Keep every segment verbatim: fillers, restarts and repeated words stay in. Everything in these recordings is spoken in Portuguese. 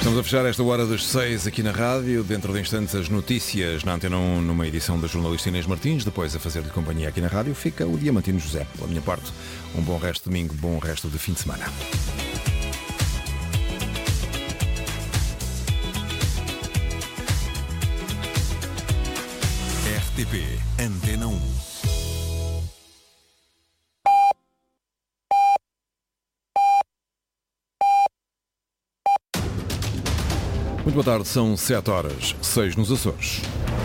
Estamos a fechar esta hora das seis aqui na rádio. Dentro de instantes as notícias na Antena um, numa edição da jornalista Inês Martins. Depois a fazer-lhe companhia aqui na rádio fica o Diamantino José. Pela minha parte, um bom resto de domingo, bom resto de fim de semana. R T P Antena um. Muito boa tarde, são sete horas, seis nos Açores.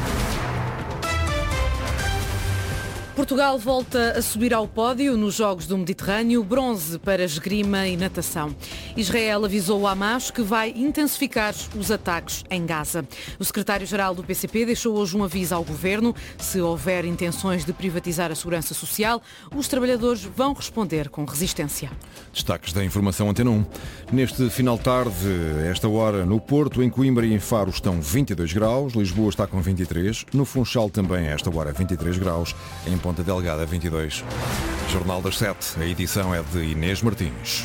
Portugal volta a subir ao pódio nos Jogos do Mediterrâneo, bronze para esgrima e natação. Israel avisou o Hamas que vai intensificar os ataques em Gaza. O secretário-geral do P C P deixou hoje um aviso ao governo. Se houver intenções de privatizar a segurança social, os trabalhadores vão responder com resistência. Destaques da informação Antena um. Neste final de tarde, esta hora, no Porto, em Coimbra e em Faro estão vinte e dois graus, Lisboa está com vinte e três, no Funchal também a esta hora vinte e três graus, em Ponta Delgada vinte e dois. Jornal das sete, a edição é de Inês Martins.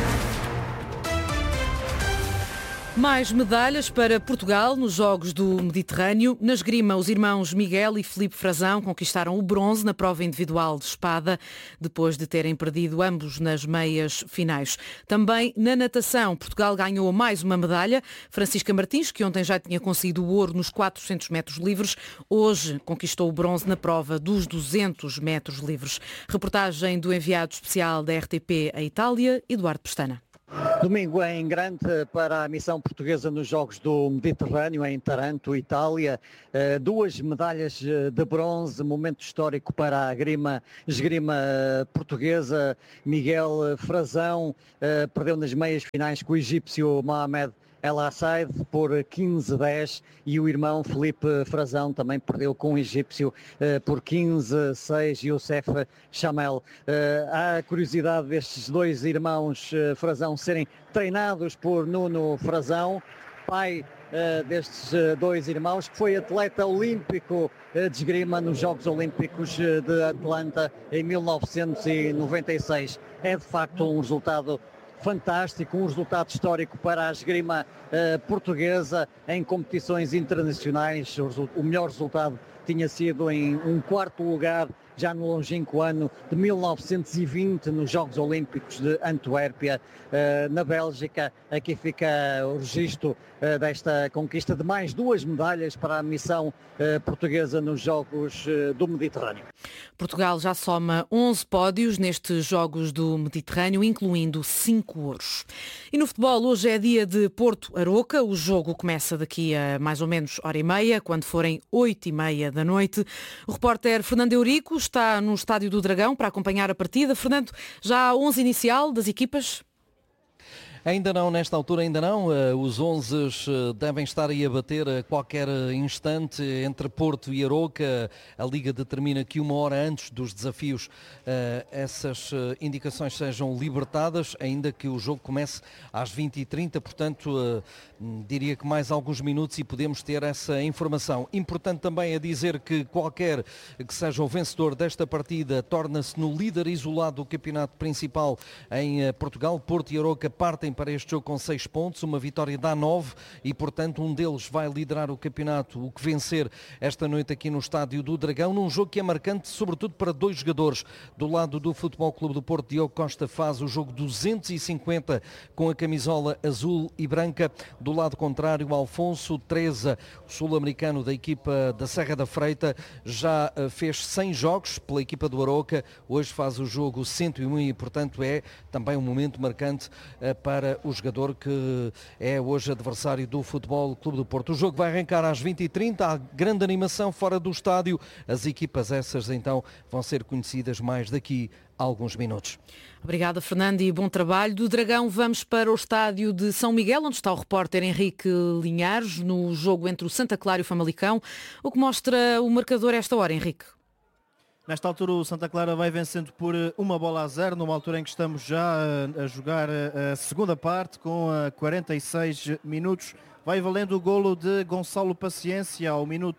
Mais medalhas para Portugal nos Jogos do Mediterrâneo. Na esgrima, os irmãos Miguel e Filipe Frazão conquistaram o bronze na prova individual de espada, depois de terem perdido ambos nas meias finais. Também na natação, Portugal ganhou mais uma medalha. Francisca Martins, que ontem já tinha conseguido o ouro nos quatrocentos metros livres, hoje conquistou o bronze na prova dos duzentos metros livres. Reportagem do enviado especial da R T P à Itália, Eduardo Pestana. Domingo em grande para a missão portuguesa nos Jogos do Mediterrâneo, em Taranto, Itália. Duas medalhas de bronze, momento histórico para a esgrima, esgrima portuguesa. Miguel Frazão perdeu nas meias finais com o egípcio Mohamed El Assaid por quinze a dez e o irmão Filipe Frazão também perdeu com o egípcio uh, por quinze a seis, Youssef Chamel. Uh, há a curiosidade destes dois irmãos uh, Frazão serem treinados por Nuno Frazão, pai uh, destes uh, dois irmãos, que foi atleta olímpico uh, de esgrima nos Jogos Olímpicos uh, de Atlanta em mil novecentos e noventa e seis. É de facto um resultado fantástico, um resultado histórico para a esgrima uh, portuguesa em competições internacionais. O, o melhor resultado tinha sido em um quarto lugar já no longínquo ano de mil novecentos e vinte nos Jogos Olímpicos de Antuérpia, uh, na Bélgica. Aqui fica o registro uh, desta conquista de mais duas medalhas para a missão uh, portuguesa nos Jogos uh, do Mediterrâneo. Portugal já soma onze pódios nestes Jogos do Mediterrâneo, incluindo cinco ouros. E no futebol, hoje é dia de Porto-Aroca. O jogo começa daqui a mais ou menos hora e meia, quando forem oito e meia da noite. O repórter Fernando Eurico está no Estádio do Dragão para acompanhar a partida. Fernando, já há onze inicial das equipas? Ainda não, nesta altura ainda não. Os onze devem estar aí a bater a qualquer instante entre Porto e Aroca. A Liga determina que uma hora antes dos desafios essas indicações sejam libertadas, ainda que o jogo comece às vinte e trinta, portanto diria que mais alguns minutos e podemos ter essa informação. Importante também é dizer que qualquer que seja o vencedor desta partida torna-se no líder isolado do campeonato principal em Portugal. Porto e Aroca partem para este jogo com seis pontos, uma vitória dá nove e, portanto, um deles vai liderar o campeonato, o que vencer esta noite aqui no Estádio do Dragão, num jogo que é marcante, sobretudo para dois jogadores. Do lado do Futebol Clube do Porto, Diogo Costa faz o jogo duzentos e cinquenta com a camisola azul e branca. Do lado contrário, Alfonso Treza, o sul-americano da equipa da Serra da Freita, já fez cem jogos pela equipa do Aroca, hoje faz o jogo cento e um e, portanto, é também um momento marcante para o jogador que é hoje adversário do Futebol Clube do Porto. O jogo vai arrancar às vinte e trinta, há grande animação fora do estádio. As equipas essas então vão ser conhecidas mais daqui a alguns minutos. Obrigada, Fernando, e bom trabalho. Do Dragão vamos para o estádio de São Miguel, onde está o repórter Henrique Linhares, no jogo entre o Santa Clara e o Famalicão. O que mostra o marcador a esta hora, Henrique? Nesta altura o Santa Clara vai vencendo por uma bola a zero, numa altura em que estamos já a jogar a segunda parte com quarenta e seis minutos. Vai valendo o golo de Gonçalo Paciência ao minuto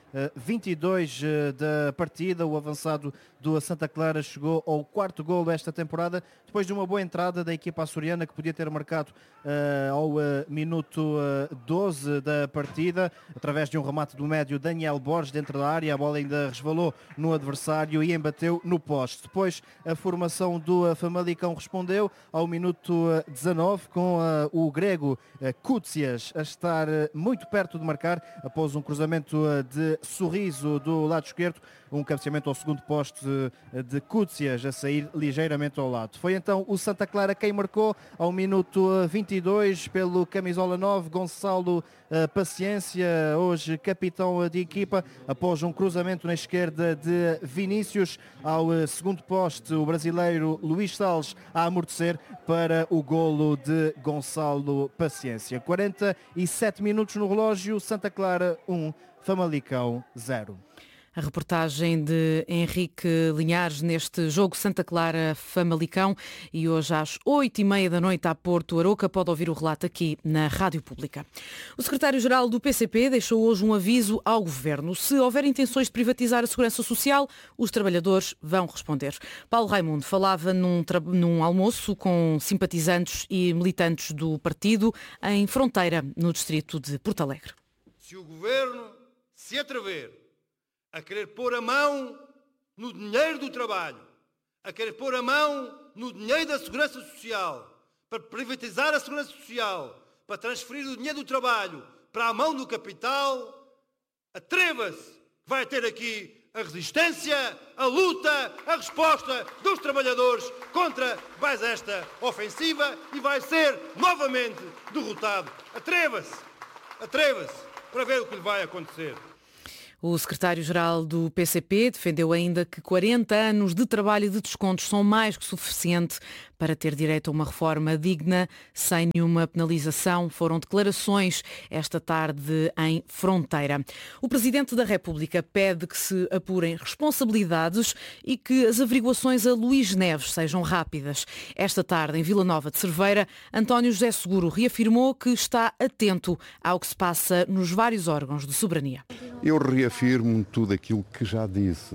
vinte e dois da partida. O avançado do Santa Clara chegou ao quarto golo esta temporada, depois de uma boa entrada da equipa açoriana, que podia ter marcado uh, ao uh, minuto uh, doze da partida, através de um remate do médio Daniel Borges dentro da área. A bola ainda resvalou no adversário e embateu no poste. Depois a formação do uh, Famalicão respondeu ao minuto uh, dezanove, com uh, o grego uh, Koutsias a estar uh, muito perto de marcar, após um cruzamento uh, de Sorriso do lado esquerdo, um cabeceamento ao segundo poste de Koutsias a sair ligeiramente ao lado. Foi então o Santa Clara quem marcou ao minuto vinte e dois pelo camisola nove, Gonçalo Paciência, hoje capitão de equipa, após um cruzamento na esquerda de Vinícius ao segundo poste, o brasileiro Luís Salles a amortecer para o golo de Gonçalo Paciência. quarenta e sete minutos no relógio, Santa Clara um, Famalicão zero. A reportagem de Henrique Linhares neste jogo Santa Clara-Famalicão, e hoje às oito e meia da noite a Porto Aroca. Pode ouvir o relato aqui na Rádio Pública. O secretário-geral do P C P deixou hoje um aviso ao Governo. Se houver intenções de privatizar a Segurança Social, os trabalhadores vão responder. Paulo Raimundo falava num, num almoço com simpatizantes e militantes do partido em Fronteira, no distrito de Porto Alegre. Se o Governo se atrever a querer pôr a mão no dinheiro do trabalho, a querer pôr a mão no dinheiro da Segurança Social, para privatizar a Segurança Social, para transferir o dinheiro do trabalho para a mão do capital, atreva-se, vai ter aqui a resistência, a luta, a resposta dos trabalhadores contra mais esta ofensiva, e vai ser novamente derrotado. Atreva-se, atreva-se para ver o que lhe vai acontecer. O secretário-geral do P C P defendeu ainda que quarenta anos de trabalho e de descontos são mais que suficiente para ter direito a uma reforma digna, sem nenhuma penalização. Foram declarações esta tarde em Fronteira. O Presidente da República pede que se apurem responsabilidades e que as averiguações a Luís Neves sejam rápidas. Esta tarde, em Vila Nova de Cerveira, António José Seguro reafirmou que está atento ao que se passa nos vários órgãos de soberania. Eu reafirmo tudo aquilo que já disse.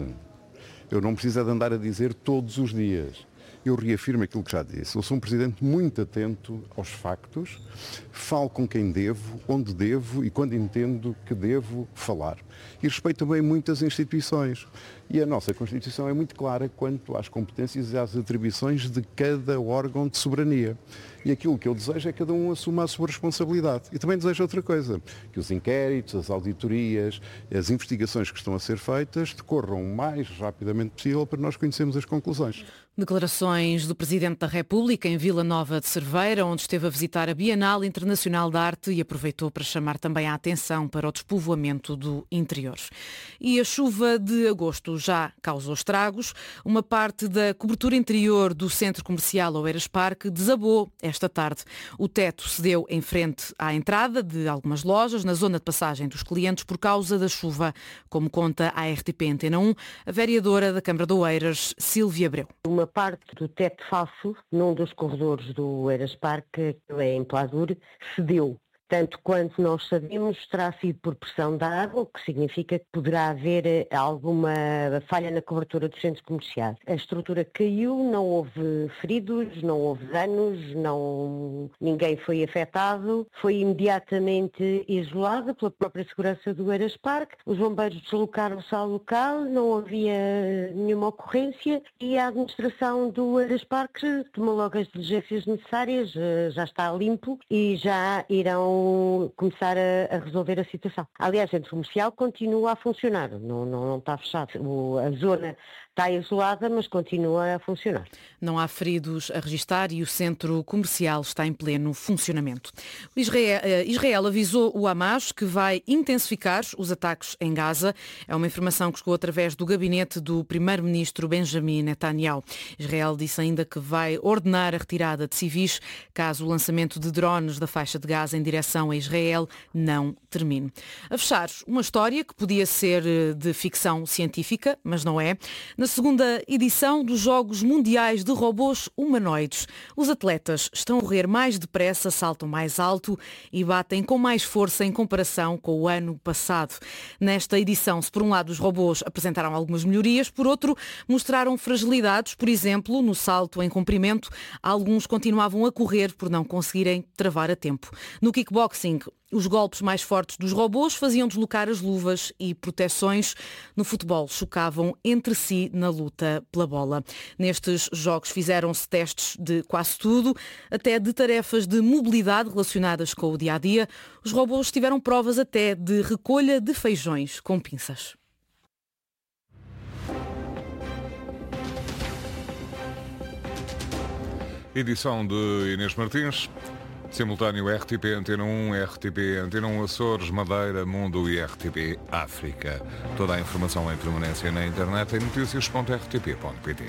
Eu não preciso de andar a dizer todos os dias. Eu reafirmo aquilo que já disse. Eu sou um presidente muito atento aos factos, falo com quem devo, onde devo e quando entendo que devo falar. E respeito também muitas instituições. E a nossa Constituição é muito clara quanto às competências e às atribuições de cada órgão de soberania. E aquilo que eu desejo é que cada um assuma a sua responsabilidade. E também desejo outra coisa, que os inquéritos, as auditorias, as investigações que estão a ser feitas decorram o mais rapidamente possível para nós conhecermos as conclusões. Declarações do Presidente da República em Vila Nova de Cerveira, onde esteve a visitar a Bienal Internacional de Arte e aproveitou para chamar também a atenção para o despovoamento do interior. E a chuva de agosto já causou estragos. Uma parte da cobertura interior do centro comercial Oeiras Parque desabou esta tarde. O teto cedeu em frente à entrada de algumas lojas, na zona de passagem dos clientes, por causa da chuva, como conta a R T P Antena um, a vereadora da Câmara de Oeiras, Sílvia Abreu. Uma parte do teto falso, num dos corredores do Oeiras Parque, que é em Pladur, cedeu. Tanto quanto nós sabemos, terá sido por pressão da água, o que significa que poderá haver alguma falha na cobertura dos centros comerciais. A estrutura caiu, não houve feridos, não houve danos, não... ninguém foi afetado. Foi imediatamente isolada pela própria segurança do Oeiras Parque. Os bombeiros deslocaram-se ao local, não havia nenhuma ocorrência e a administração do Oeiras Parque tomou logo as diligências necessárias, já está limpo e já irão começar a, a resolver a situação. Aliás, o centro comercial continua a funcionar, não, não, não está fechado. O, a zona está isolada, mas continua a funcionar. Não há feridos a registar e o centro comercial está em pleno funcionamento. Israel, Israel avisou o Hamas que vai intensificar os ataques em Gaza. É uma informação que chegou através do gabinete do primeiro-ministro Benjamin Netanyahu. Israel disse ainda que vai ordenar a retirada de civis caso o lançamento de drones da faixa de Gaza em direção a Israel não termine. A fechar, uma história que podia ser de ficção científica, mas não é. Na na segunda edição dos Jogos Mundiais de Robôs Humanoides. Os atletas estão a correr mais depressa, saltam mais alto e batem com mais força em comparação com o ano passado. Nesta edição, se por um lado os robôs apresentaram algumas melhorias, por outro mostraram fragilidades, por exemplo, no salto em comprimento, alguns continuavam a correr por não conseguirem travar a tempo. No kickboxing, os golpes mais fortes dos robôs faziam deslocar as luvas e proteções. No futebol, chocavam entre si na luta pela bola. Nestes jogos fizeram-se testes de quase tudo, até de tarefas de mobilidade relacionadas com o dia-a-dia. Os robôs tiveram provas até de recolha de feijões com pinças. Edição de Inês Martins. Simultâneo R T P Antena um, R T P Antena um Açores, Madeira, Mundo e R T P África. Toda a informação em permanência na internet em notícias ponto r t p ponto p t.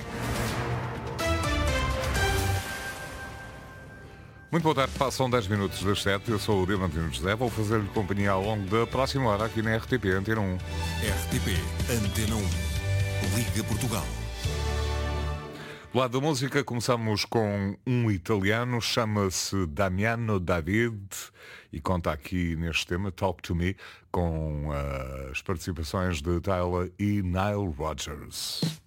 Muito boa tarde, passam dez minutos das sete. Eu sou o Diamantino José, vou fazer-lhe companhia ao longo da próxima hora aqui na R T P Antena um. R T P Antena um. Liga Portugal. Do lado da música, começamos com um italiano, chama-se Damiano David e conta aqui neste tema, Talk to Me, com uh, as participações de Tyler e Nile Rodgers.